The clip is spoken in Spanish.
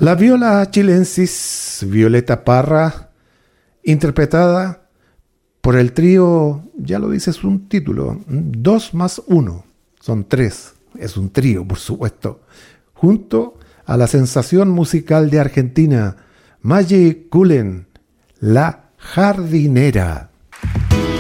La viola chilensis Violeta Parra, interpretada por el trío, ya lo dice su título, 2 más 1, son 3, es un trío por supuesto, junto a la sensación musical de Argentina, Maggie Cullen, La Jardinera.